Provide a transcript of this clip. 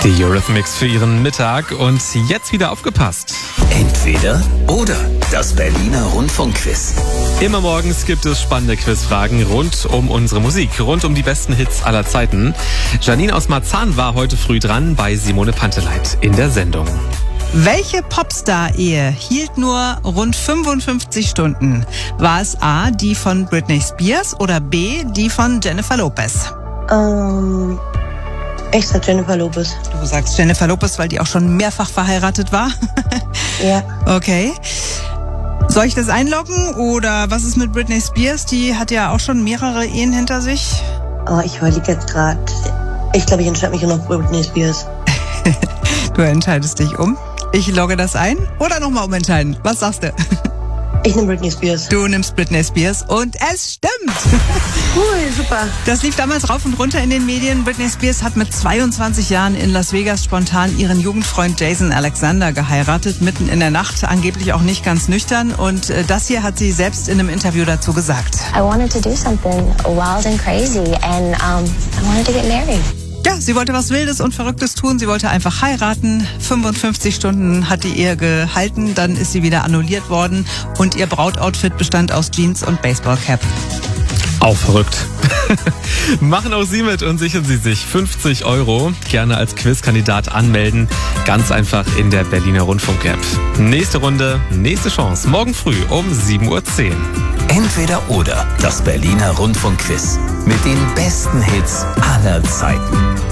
Die Eurythmics für ihren Mittag und jetzt wieder aufgepasst. Entweder oder. Das Berliner Rundfunkquiz. Immer morgens gibt es spannende Quizfragen rund um unsere Musik, rund um die besten Hits aller Zeiten. Janine aus Marzahn war heute früh dran bei Simone Panteleit in der Sendung. Welche Popstar-Ehe hielt nur rund 55 Stunden? War es A, die von Britney Spears oder B, die von Jennifer Lopez? Ich sag Jennifer Lopez. Du sagst Jennifer Lopez, weil die auch schon mehrfach verheiratet war? Ja. Okay. Soll ich das einloggen oder was ist mit Britney Spears? Die hat ja auch schon mehrere Ehen hinter sich. Oh, ich überlege jetzt gerade. Ich glaube, ich entscheide mich noch für Britney Spears. Du entscheidest dich um. Ich logge das ein oder nochmal umentscheiden. Was sagst du? Ich nehme Britney Spears. Du nimmst Britney Spears und es stimmt. Cool, super. Das lief damals rauf und runter in den Medien. Britney Spears hat mit 22 Jahren in Las Vegas spontan ihren Jugendfreund Jason Alexander geheiratet, mitten in der Nacht, angeblich auch nicht ganz nüchtern. Und das hier hat sie selbst in einem Interview dazu gesagt. I wanted to do something wild and crazy and I wanted to get married. Ja, sie wollte was Wildes und Verrücktes tun. Sie wollte einfach heiraten. 55 Stunden hat die Ehe gehalten. Dann ist sie wieder annulliert worden. Und ihr Brautoutfit bestand aus Jeans und Baseballcap. Auch verrückt. Machen auch Sie mit und sichern Sie sich 50 €. Gerne als Quizkandidat anmelden. Ganz einfach in der Berliner Rundfunk-App. Nächste Runde, nächste Chance. Morgen früh um 7:10 Uhr. Entweder oder. Das Berliner Rundfunkquiz. Mit den besten Hits aller Zeiten.